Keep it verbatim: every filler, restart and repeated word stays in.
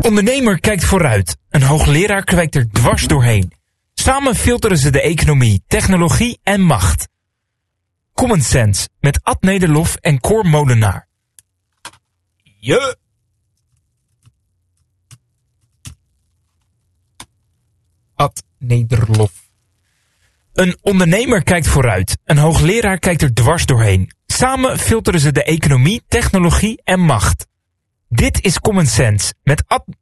ondernemer kijkt vooruit. Een hoogleraar kijkt er dwars doorheen. Samen filteren ze de economie, technologie en macht. Common Sense met Ad Nederlof en Cor Molenaar. Je. Ad Nederlof. Een ondernemer kijkt vooruit. Een hoogleraar kijkt er dwars doorheen. Samen filteren ze de economie, technologie en macht. Dit is Common Sense met Ad